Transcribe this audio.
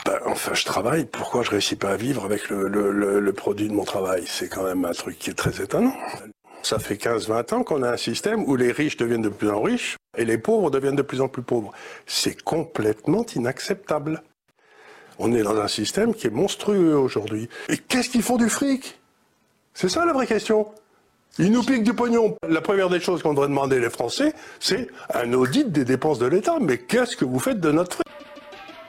Enfin, je travaille, pourquoi je réussis pas à vivre avec le produit de mon travail? C'est quand même un truc qui est très étonnant. Ça fait 15-20 ans qu'on a un système où les riches deviennent de plus en plus riches et les pauvres deviennent de plus en plus pauvres. C'est complètement inacceptable. On est dans un système qui est monstrueux aujourd'hui. Et qu'est-ce qu'ils font du fric? C'est ça la vraie question. Ils nous piquent du pognon. La première des choses qu'on devrait demander les Français, c'est un audit des dépenses de l'État. Mais qu'est-ce que vous faites de notre fric?